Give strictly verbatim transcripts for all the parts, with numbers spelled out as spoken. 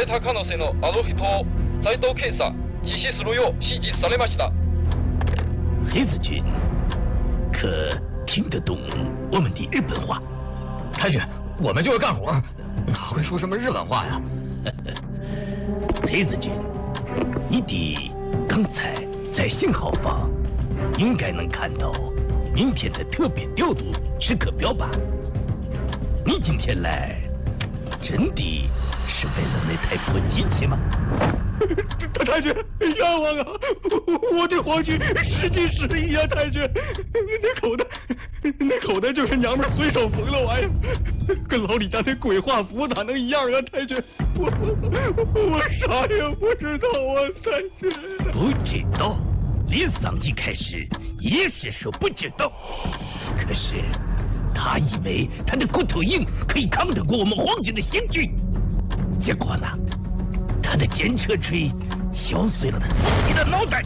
た可能性のある人を在当検査実施するよう指示されました。 黑子君可听得懂我们的日本话？ 太君，我们就是干活，哪会说什么日本话呀？ 黑子君，你的刚才在信号房应该能看到明天的特别调度时刻表吧？你今天来真的是为了那台破机器吗？ 太君，冤枉啊！我对皇军失敬失仪啊！太君，那口袋，那口袋就是娘们随手缝的玩意儿，跟老李家那鬼画符咋能一样啊？太君，我我啥也不知道啊！太君， 不知道，连上级开始也是说不知道，可是他以为他的骨头硬可以抗得过我们皇军的行军，结果呢？他的检测锤敲碎了他自己的脑袋。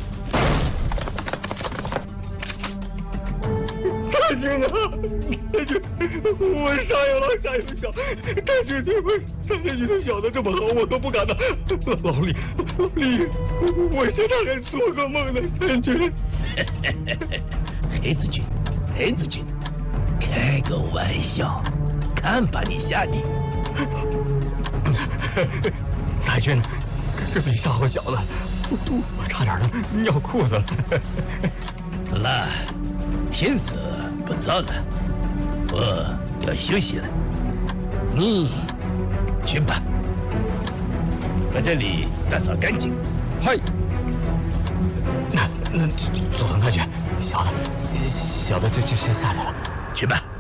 太君啊，太君，我啥有老啥有小，太君你们三太君都想的这么好，我可不敢当。老李，老李，我现在还做个梦呢，太君。 黑子君，黑子君，开个玩笑，看把你吓的。 太君，这比吓唬小子，我差点都尿裤子了。 好了，天色不早了，我要休息了。你去吧，把这里打扫干净。 嗨。那那佐藤太君，小的，小的就就先下去了。 去吧。